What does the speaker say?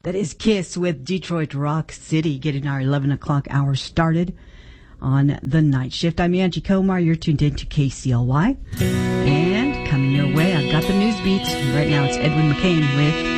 That is Kiss with Detroit Rock City, getting our 11 o'clock hour started on the night shift. I'm Angie Komar. You're tuned in to KCLY. And coming your way, I've got the news beats. Right now it's Edwin McCain with